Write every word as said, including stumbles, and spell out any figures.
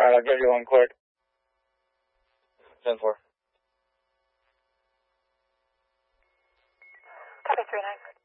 Alright, I'll give you one quick. ten four. Copy three nine.